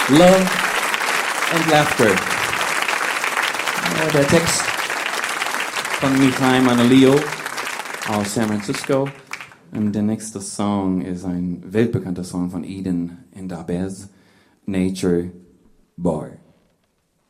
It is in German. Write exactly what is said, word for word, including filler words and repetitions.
Love and Laughter. Ja, der Text von Michal Manalio aus San Francisco. Und der nächste Song ist ein weltbekannter Song von Eden and Abez, Nature Boy.